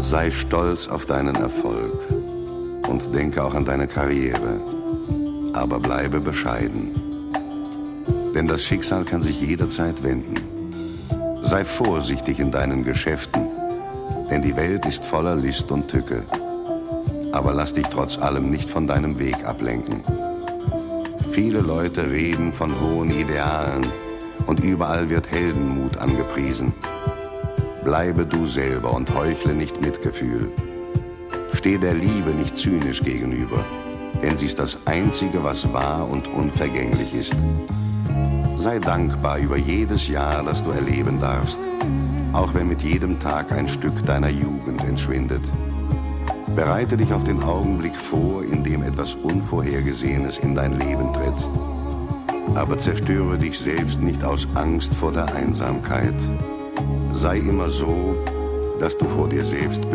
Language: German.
Sei stolz auf deinen Erfolg und denke auch an deine Karriere, aber bleibe bescheiden. Denn das Schicksal kann sich jederzeit wenden. Sei vorsichtig in deinen Geschäften, denn die Welt ist voller List und Tücke. Aber lass dich trotz allem nicht von deinem Weg ablenken. Viele Leute reden von hohen Idealen und überall wird Heldenmut angepriesen. Bleibe du selber und heuchle nicht Mitgefühl. Steh der Liebe nicht zynisch gegenüber, denn sie ist das Einzige, was wahr und unvergänglich ist. Sei dankbar über jedes Jahr, das du erleben darfst, auch wenn mit jedem Tag ein Stück deiner Jugend entschwindet. Bereite dich auf den Augenblick vor, in dem etwas Unvorhergesehenes in dein Leben tritt. Aber zerstöre dich selbst nicht aus Angst vor der Einsamkeit. Sei immer so, dass du vor dir selbst